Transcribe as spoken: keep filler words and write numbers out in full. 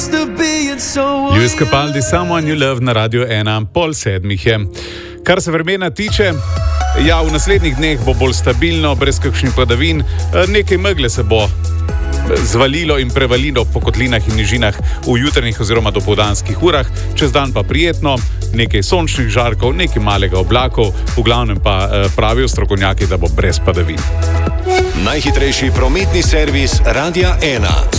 Luis Capaldi, Someone You Love na Radio ena, pol sedmih je. Kar se vremena tiče, ja, v naslednjih dneh bo bolj stabilno, brez kakšnih padavin, nekaj megle se bo zvalilo in prevalilo po kotlinah in nižinah v jutranjih oziroma dopoldanskih urah, čez dan pa prijetno, nekaj sončnih žarkov, nekaj malega oblakov, v glavnem pa pravijo strokovnjaki, da bo brez padavin. Najhitrejši prometni servis Radia ena.